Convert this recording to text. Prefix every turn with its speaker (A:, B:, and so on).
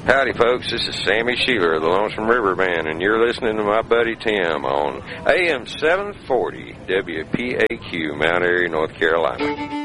A: Howdy, folks. This is Sammy Sheeler of the Lonesome River Band, and you're listening to my buddy Tim on AM 740 WPAQ, Mount Airy, North Carolina.